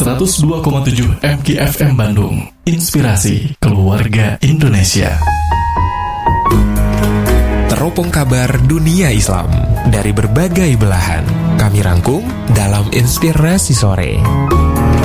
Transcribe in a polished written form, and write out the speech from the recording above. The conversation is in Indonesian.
102,7 MKFM Bandung. Inspirasi keluarga Indonesia. Teropong kabar dunia Islam dari berbagai belahan kami rangkum dalam Inspirasi Sore.